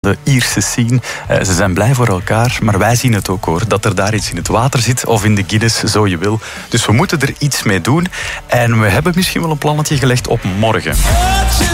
de Ierse scene. Ze zijn blij voor elkaar, maar wij zien het ook hoor. Dat er daar iets in het water zit, of in de Guinness, zo je wil. Dus we moeten er iets mee doen. En we hebben misschien wel een plannetje gelegd op morgen.